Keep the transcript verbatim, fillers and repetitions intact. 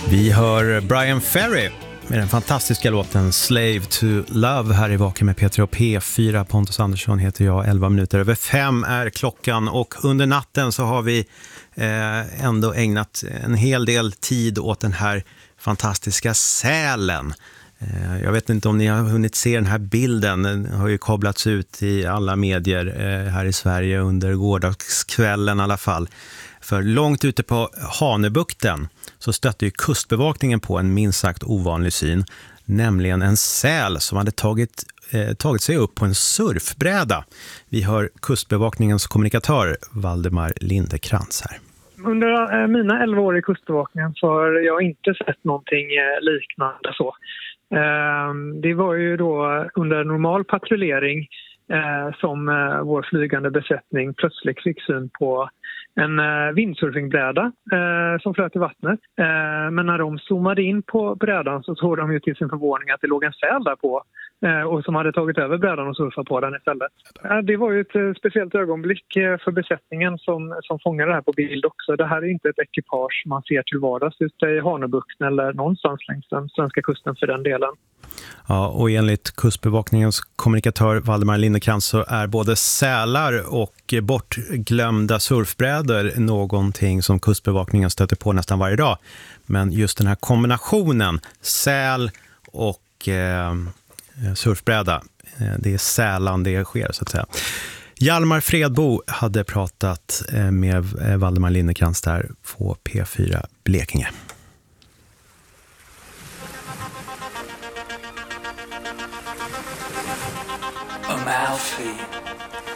Vi hör Bryan Ferry med den fantastiska låten Slave to Love här i Vaken med Peter och P fyra. Pontus Andersson heter jag, elva minuter över fem är klockan, och under natten så har vi eh, ändå ägnat en hel del tid åt den här fantastiska sälen. Eh, jag vet inte om ni har hunnit se den här bilden, den har ju kablats ut i alla medier eh, här i Sverige under gårdagskvällen i alla fall. För långt ute på Hanöbukten så stötte ju kustbevakningen på en minst sagt ovanlig syn, nämligen en säl som hade tagit, eh, tagit sig upp på en surfbräda. Vi hör kustbevakningens kommunikatör Valdemar Lindekrans här. Under mina elva år i kustbevakningen så har jag inte sett någonting liknande så. Det var ju då under normal patrullering som vår flygande besättning plötsligt fick syn på en eh, windsurfingbräda eh, som flöt i vattnet. Eh, men när de zoomade in på brädan så såg de ju till sin förvåning att det låg en säl där på. Eh, och som hade tagit över brädan och surfat på den istället. Eh, det var ju ett eh, speciellt ögonblick eh, för besättningen som, som fångade det här på bild också. Det här är inte ett ekipage man ser till vardags ute i Hanöbukten eller någonstans längs den svenska kusten för den delen. Ja, och enligt kustbevakningens kommunikatör Valdemar Lindekrans så är både sälar och bortglömda surfbrädor någonting som kustbevakningen stöter på nästan varje dag. Men just den här kombinationen säl och eh, surfbräda, eh, det är sällan det sker så att säga. Hjalmar Fredbo hade pratat eh, med Valdemar Lindekrans där på P fyra Blekinge. Amalfi.